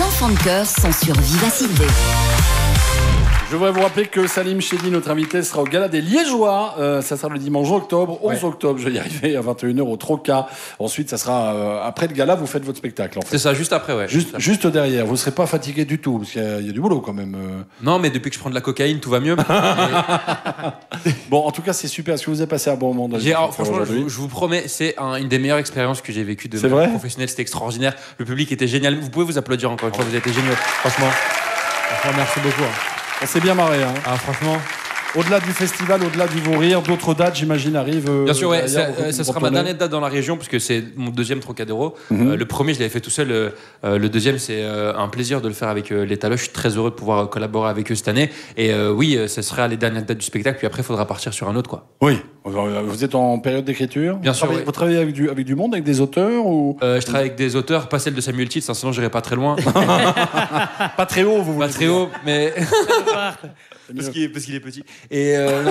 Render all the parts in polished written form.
enfants de cœur sont sur Vivacité. Je voudrais vous rappeler que Salim Chedi, notre invité, sera au Gala des Liégeois. Ça sera le dimanche 11 octobre, je vais y arriver, à 21h au Troca. Ensuite, ça sera après le Gala, vous faites votre spectacle. En fait. C'est ça, juste après, ouais. Juste derrière. Vous ne serez pas fatigué du tout, parce qu'il y a du boulot quand même. Non, mais depuis que je prends de la cocaïne, tout va mieux. Bon, en tout cas, c'est super. Est-ce que vous avez passé un bon moment franchement, je vous promets, c'est une des meilleures expériences que j'ai vécues de ma vie professionnelle. C'était extraordinaire. Le public était génial. Vous pouvez vous applaudir encore une fois. Vous avez été géniaux. Franchement, merci beaucoup. On s'est bien marré. Hein. Ah, franchement. Au-delà du festival, au-delà du Vos Rires, d'autres dates, j'imagine, arrivent. Bien sûr, ouais. Ça sera ma dernière date dans la région, parce que c'est mon deuxième Trocadéro. Le premier, je l'avais fait tout seul. Le deuxième, c'est un plaisir de le faire avec les Taloches. Je suis très heureux de pouvoir collaborer avec eux cette année. Et oui, ce sera les dernières dates du spectacle. Puis après, il faudra partir sur un autre, quoi. Oui. Vous êtes en période d'écriture. Bien sûr. Vous travaillez avec du monde, avec des auteurs ou... Je travaille avec des auteurs, pas celle de Samuel Tietz, sinon j'irai pas très loin. Pas très haut, vous voulez Pas très haut, mais. Parce qu'il est petit. Et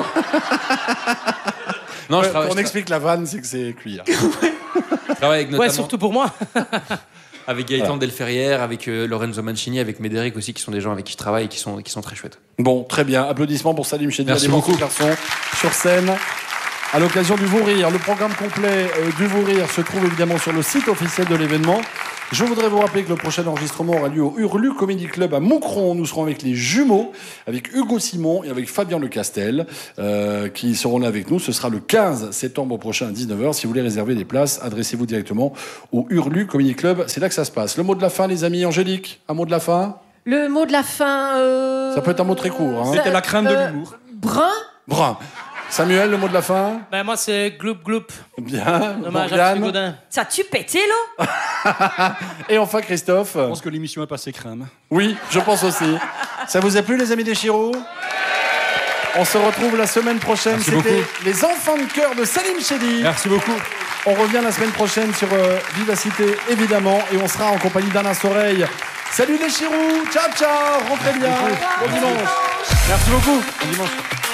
non, on explique la vanne, c'est que c'est cuillère. Je travaille avec notamment... Ouais, surtout pour moi. Avec Gaëtan Delferrière, avec Lorenzo Mancini, avec Médéric aussi, qui sont des gens avec qui je travaille et qui sont très chouettes. Bon, très bien. Applaudissements pour Salim Chedi. Merci beaucoup. Garçon, sur scène. À l'occasion du Vos Rires, le programme complet du Vos Rires se trouve évidemment sur le site officiel de l'événement. Je voudrais vous rappeler que le prochain enregistrement aura lieu au Hurlu Comedy Club à Moucron. Nous serons avec les jumeaux, avec Hugo Simon et avec Fabien Lecastel, qui seront là avec nous. Ce sera le 15 septembre prochain à 19h. Si vous voulez réserver des places, adressez-vous directement au Hurlu Comedy Club. C'est là que ça se passe. Le mot de la fin, les amis. Angélique, un mot de la fin? Le mot de la fin... Ça peut être un mot très court. Hein. C'était la crème de l'humour. Brun. Samuel, le mot de la fin? Ben moi, c'est gloup gloup. Bien. Dommage à M. Gaudin. Ça tue pété, là? Et enfin, Christophe. Je pense que l'émission est passée crème. Oui, je pense aussi. Ça vous a plu, les amis des Chiro? On se retrouve la semaine prochaine. C'était les enfants de cœur de Salim Chedi. Merci beaucoup. On revient la semaine prochaine sur Vivacité, évidemment, et on sera en compagnie d'Alain Soreille. Salut les Chirous, ciao ciao, rentrez bien, bon dimanche. Merci beaucoup, bon dimanche.